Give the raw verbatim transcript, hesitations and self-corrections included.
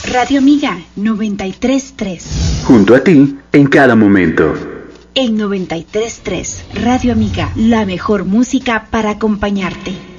Radio Amiga noventa y tres punto tres. Junto a ti en cada momento. En noventa y tres punto tres, Radio Amiga, la mejor música para acompañarte.